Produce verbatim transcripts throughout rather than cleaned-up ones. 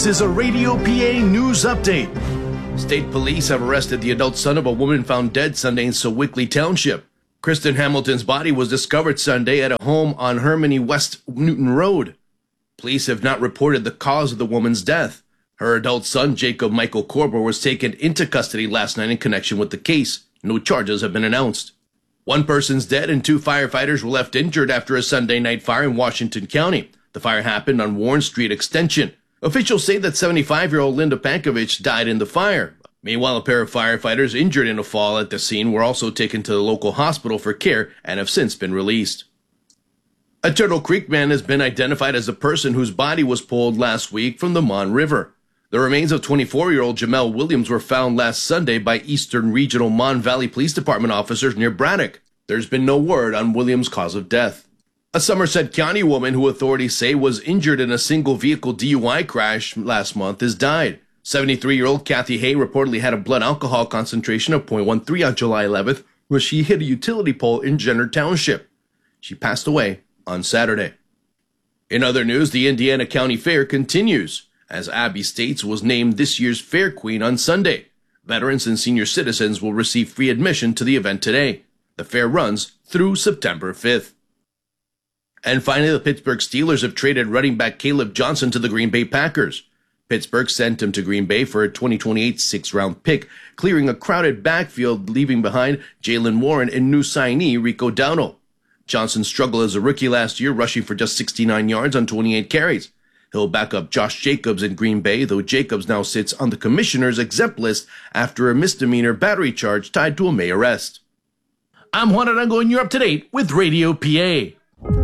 This is a Radio P A news update. State police have arrested the adult son of a woman found dead Sunday in Sewickley Township. Kristen Hamilton's body was discovered Sunday at a home on Harmony West Newton Road. Police have not reported the cause of the woman's death. Her adult son, Jacob Michael Corber, was taken into custody last night in connection with the case. No charges have been announced. One person's dead and two firefighters were left injured after a Sunday night fire in Washington County. The fire happened on Warren Street Extension. Officials say that seventy-five-year-old Linda Pankovich died in the fire. Meanwhile, a pair of firefighters injured in a fall at the scene were also taken to the local hospital for care and have since been released. A Turtle Creek man has been identified as the person whose body was pulled last week from the Mon River. The remains of twenty-four-year-old Jamel Williams were found last Sunday by Eastern Regional Mon Valley Police Department officers near Braddock. There's been no word on Williams' cause of death. A Somerset County woman who authorities say was injured in a single-vehicle D U I crash last month has died. seventy-three-year-old Kathy Hay reportedly had a blood alcohol concentration of point one three on July eleventh when she hit a utility pole in Jenner Township. She passed away on Saturday. In other news, the Indiana County Fair continues, as Abby States was named this year's Fair Queen on Sunday. Veterans and senior citizens will receive free admission to the event today. The fair runs through September fifth. And finally, the Pittsburgh Steelers have traded running back Caleb Johnson to the Green Bay Packers. Pittsburgh sent him to Green Bay for a twenty twenty-eight sixth-round pick, clearing a crowded backfield, leaving behind Jaylen Warren and new signee Rico Dowdle. Johnson struggled as a rookie last year, rushing for just sixty-nine yards on twenty-eight carries. He'll back up Josh Jacobs in Green Bay, though Jacobs now sits on the commissioner's exempt list after a misdemeanor battery charge tied to a May arrest. I'm Juan Arango, and you're up to date with Radio P A.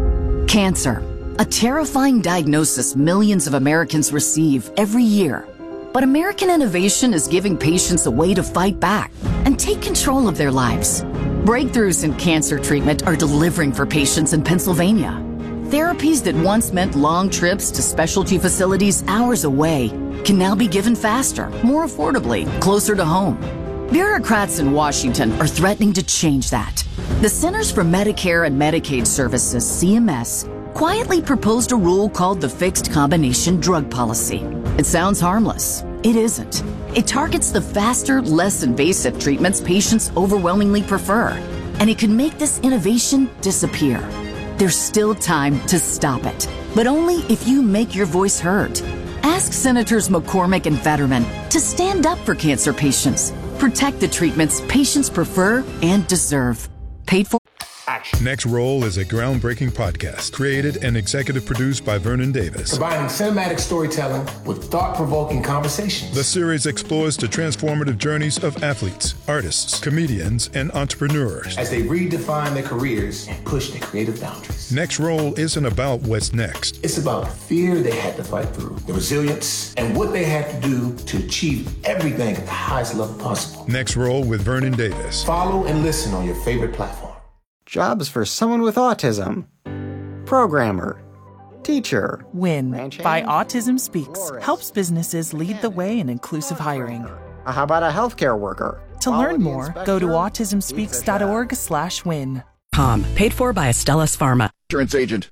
Cancer, a terrifying diagnosis millions of Americans receive every year. But American innovation is giving patients a way to fight back and take control of their lives. Breakthroughs in cancer treatment are delivering for patients in Pennsylvania. Therapies that once meant long trips to specialty facilities hours away can now be given faster, more affordably, closer to home. Bureaucrats in Washington are threatening to change that. The Centers for Medicare and Medicaid Services, C M S, quietly proposed a rule called the Fixed Combination Drug Policy. It sounds harmless. It isn't. It targets the faster, less invasive treatments patients overwhelmingly prefer, and it can make this innovation disappear. There's still time to stop it, but only if you make your voice heard. Ask Senators McCormick and Fetterman to stand up for cancer patients. Protect the treatments patients prefer and deserve. Paid for. Action. Next Roll is a groundbreaking podcast created and executive produced by Vernon Davis. Combining cinematic storytelling with thought-provoking conversations. The series explores the transformative journeys of athletes, artists, comedians, and entrepreneurs as they redefine their careers and push their creative boundaries. Next Roll isn't about what's next. It's about the fear they had to fight through, the resilience, and what they had to do to achieve everything at the highest level possible. Next Roll with Vernon Davis. Follow and listen on your favorite platform. Jobs for someone with autism. Programmer. Teacher. WIN by Autism Speaks helps businesses lead the way in inclusive hiring. How about a healthcare worker? To learn more, go to autism speaks dot org slash win. Com, paid for by Astellas Pharma. Insurance agent.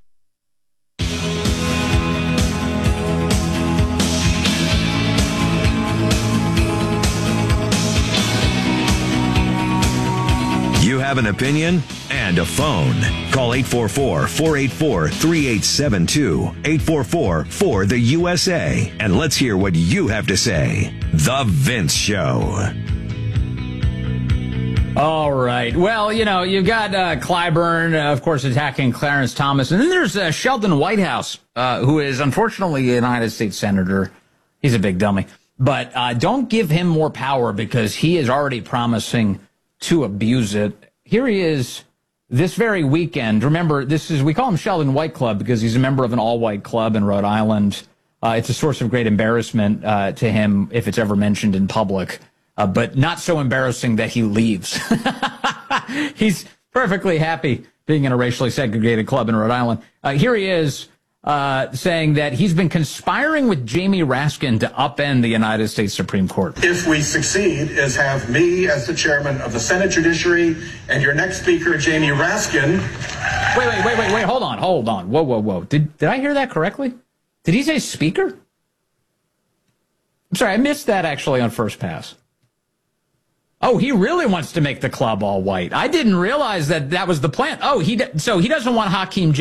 You have an opinion and a phone. Call eight four four, four eight four, three eight seven two, eight four four, four the U S A, and let's hear what you have to say. The Vince Show. All right. Well, you know, you've got uh, Clyburn, uh, of course, attacking Clarence Thomas. And then there's uh, Sheldon Whitehouse, uh, who is unfortunately a United States Senator. He's a big dummy. But uh, don't give him more power because he is already promising to abuse it. Here he is this very weekend. Remember, this is, we call him Sheldon White Club because he's a member of an all-white club in Rhode Island. Uh, it's a source of great embarrassment uh, to him if it's ever mentioned in public, uh, but not so embarrassing that he leaves. He's perfectly happy being in a racially segregated club in Rhode Island. Uh, here he is uh, saying that he's been conspiring with Jamie Raskin to upend the United States Supreme Court. If we succeed, is have me as the chairman of the Senate Judiciary and your next speaker, Jamie Raskin. Wait, wait, wait, wait, wait, hold on, hold on. Whoa, whoa, whoa. Did, did I hear that correctly? Did he say speaker? I'm sorry, I missed that actually on First Pass. Oh, he really wants to make the club all white. I didn't realize that that was the plan. Oh, he so he doesn't want Hakeem